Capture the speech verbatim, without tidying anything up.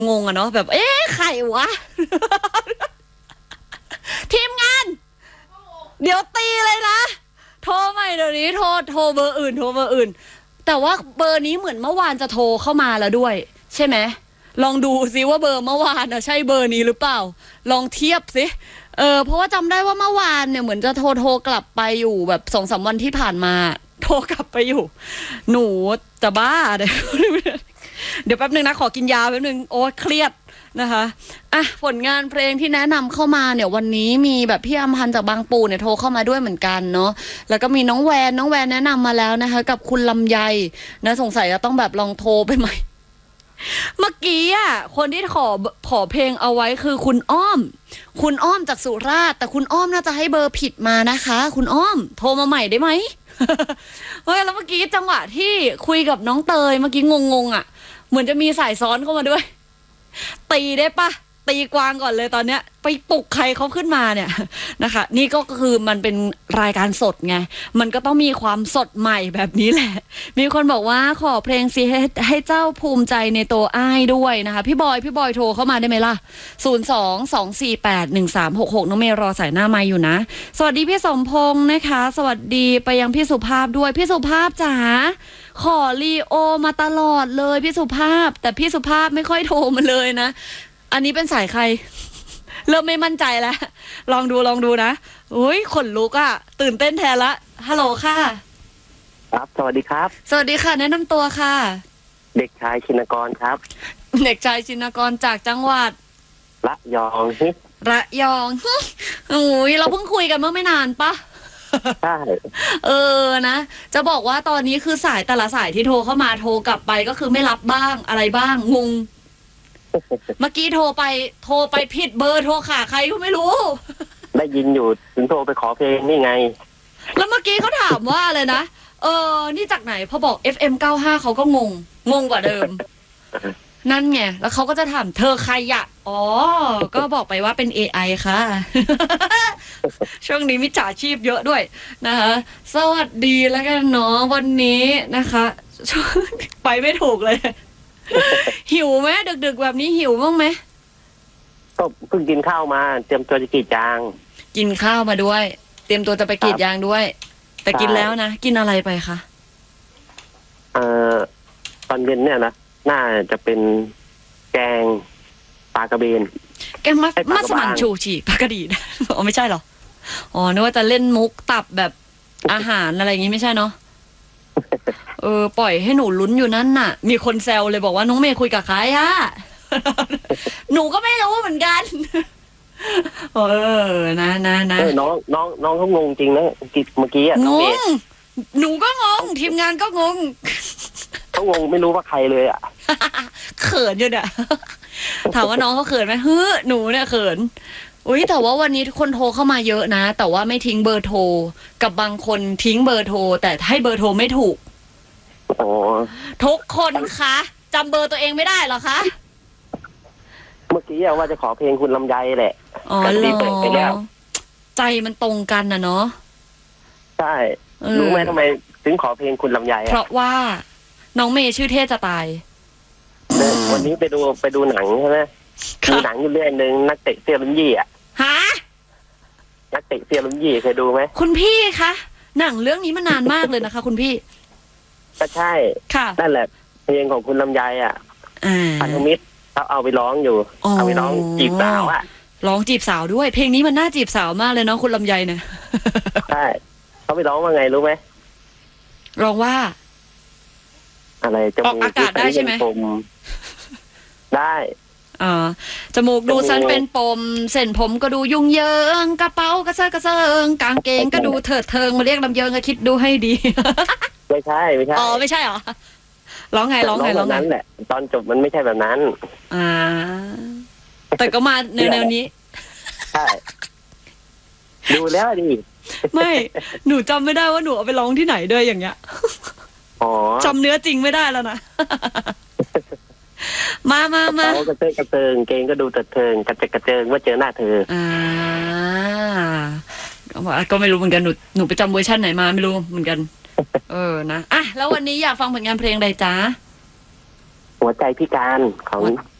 งงอะเนาะแบบเอ๊ะใครวะ ทีมงานเดี๋ยวตีเลยนะโทรใหม่เดี๋ยวนี้โทรโทรเบอร์อื่นโทรเบอร์อื่นแต่ว่าเบอร์นี้เหมือนเมื่อวานจะโทรเข้ามาแล้วด้วยใช่ไหมลองดูซิว่าเบอร์เมื่อวานอะใช่เบอร์นี้หรือเปล่าลองเทียบสิเออเพราะว่าจำได้ว่าเมื่อวานเนี่ยเหมือนจะโทรโทรกลับไปอยู่แบบสองสามวันที่ผ่านมาโทรกลับไปอยู่หนูจะบ้าเดี๋ยวเดี๋ยวแป๊บนึงนะขอกินยาแป๊บนึงโอ้เครียดนะคะอ่ะผลงานเพลงที่แนะนำเข้ามาเนี่ยวันนี้มีแบบพี่อำพันธ์จากบางปูเนี่ยโทรเข้ามาด้วยเหมือนกันเนาะแล้วก็มีน้องแวนน้องแวนแนะนำมาแล้วนะคะกับคุณลำไยนะสงสัยจะต้องแบบลองโทรไปใหม่เมื่อกี้อ่ะคนที่ขอขอเพลงเอาไว้คือคุณอ้อมคุณอ้อมจากสุราษฎร์แต่คุณอ้อมน่าจะให้เบอร์ผิดมานะคะคุณอ้อมโทรมาใหม่ได้ไหม เฮ้ยแล้วเมื่อกี้จังหวะที่คุยกับน้องเตยเมื่อกี้งงๆอ่ะเหมือนจะมีสายซ้อนเข้ามาด้วยตีได้ปะตีกวางก่อนเลยตอนเนี้ยไปปลุกใครเขาขึ้นมาเนี่ยนะคะนี่ก็คือมันเป็นรายการสดไงมันก็ต้องมีความสดใหม่แบบนี้แหละมีคนบอกว่าขอเพลงสิให้ให้เจ้าภูมิใจในตัวอ้ายด้วยนะคะพี่บอยพี่บอยโทรเข้ามาได้ไหมล่ะศูนย์ สอง สอง สี่ แปด หนึ่ง สาม หก หกน้องเมย์รอสายหน้าไมค์อยู่นะสวัสดีพี่สมพงษ์นะคะสวัสดีไปยังพี่สุภาพด้วยพี่สุภาพจ๋าขอลีโอมาตลอดเลยพี่สุภาพแต่พี่สุภาพไม่ค่อยโทรมาเลยนะอันนี้เป็นสายใคร เริ่มไม่มั่นใจแล้วลองดูลองดูนะอุ้ยขนลุกอ่ะตื่นเต้นแทนละฮัลโหลค่ะครับสวัสดีครับสวัสดีค่ะแนะนำตัวค่ะเด็กชายชินกรครับเด็กชายชินกรจากจังหวัดระยองระยองโอ้ยเราเพิ่งคุยกันเมื่อไม่นานปะใช่เออนะจะบอกว่าตอนนี้คือสายแต่ละสายที่โทรเข้ามาโทรกลับไปก็คือไม่รับบ้างอะไรบ้างงงเมื่อกี้โทรไปโทรไปผิดเบอร์โทรขาใครก็ไม่รู้ได้ยินอยู่ถึงโทรไปขอเพลงนี่ไงแล้วเมื่อกี้เขาถามว่าอะไรนะเออนี่จากไหนพอบอก เอฟ เอ็ม เก้าสิบห้าเขาก็งงงงกว่าเดิมนั่นไงแล้วเขาก็จะถามเธอใครอะอ๋อก็บอกไปว่าเป็น เอ ไอ ค่ะ ช่วงนี้มิจฉาชีพเยอะด้วยนะคะสวัสดีแล้วกันเนาะวันนี้นะคะไปไม่ถูกเลย หิวไหมดึกๆแบบนี้หิวบ้างไหมก็เพิ่งกินข้าวมาเตรียมตัวจะกรีดยางกินข้าวมาด้วย เตรียมตัวจะไปกรีดยางด้วยแต่กินแล้วนะกินอะไรไปคะเอ่อตอนเย็นเนี่ยนะน่าจะเป็นแกงปลากระเบนแกงมัสมัสมั่นชูชีปลากระดีอ๋อไม่ใช่หรออ๋อนึกว่าจะเล่นมุกตับแบบอาหารอะไรอย่างงี้ไม่ใช่เนาะเออปล่อยให้หนูลุ้นอยู่นั่นน่ะมีคนแซวเลยบอกว่าน้องเมย์คุยกับใครฮะ หนูก็ไม่รู้เหมือนกันเออนะนะนะน้องน้องน้องเขางงจริงนะเมื่อกี้อ่ะงงหนูก็งงทีมงานก็งงเขางงไม่รู้ว่าใครเลยอ่ะเขินอยู่เนี่ยถามว่าน้องเขาเขินไหมเฮ้อหนูเนี่ยเขินอุ้ยแต่ว่าวันนี้คนโทรเข้ามาเยอะนะแต่ว่าไม่ทิ้งเบอร์โทรกับบางคนทิ้งเบอร์โทรแต่ให้เบอร์โทรไม่ถูกโอ้ทุกคนคะจำเบอร์ตัวเองไม่ได้หรอคะเมื่อกี้ว่าจะขอเพลงคุณลำไยแหละอ๋อเหรอใจมันตรงกันนะเนาะใช่รู้ไหมทำไมถึงขอเพลงคุณลำไยเพราะว่าน้องเมย์ชื่อเท่จะตายวันนี้ไปดูไปดูหนังใช่ไหมดูหนังอยู่เรื่องนึงนักเตะเซียรุ่นยี่อ่ะฮะนักเตะเซียรุ่นยี่เคยดูไหมคุณพี่คะหนังเรื่องนี้มานานมากเลยนะคะคุณพี่ก็ใช่ค่ะนั่นแหละเพลงของคุณลำไยอ่ะพันธมิตรเขาเอาไปร้องอยู่เอาไปร้องจีบสาวอ่ะร้องจีบสาวด้วยเพลงนี้มันน่าจีบสาวมากเลยเนาะคุณลำไยเนี่ยใช่เขาไปร้องว่าไงรู้ไหมร้องว่าอะไรจมูกออกอากาศได้ใช่ไหมได้อ่าจมูกดูสันเป็นปมเส้นผมก็ดูยุ่งเหยิงกระเป๋ากระเซาะกระเซิงกางเกงก็ดูเถิดเทิงมาเรียกลำเยิงก็คิดดูให้ดีไม่ใช่ไม่ใช่อ๋อไม่ใช่เหรอร้องไงร้องไงร้องนั้นแหละตอนจบมันไม่ใช่แบบนั้นอ่าแต่ก็มาแนวๆนี้ใช่ดูแล้วดิไม่หนูจำไม่ได้ว่าหนูเอาไปร้องที่ไหนด้วยอย่างเงี้ยจำเนื้อจริงไม่ได้แล้วนะมามามาเขากระเจิงกระเจิงเกงก็ดูเถิดเทิงกระเจิงกระเจิงว่าเจอหน้าเธออ่าก็ไม่รู้เหมือนกันหนูหนูไปจำเวอร์ชันไหนมาไม่รู้เหมือนกันเออนะอ่ะแล้ววันนี้อยากฟังผลงานเพลงใดจ๊ะหัวใจพิการของ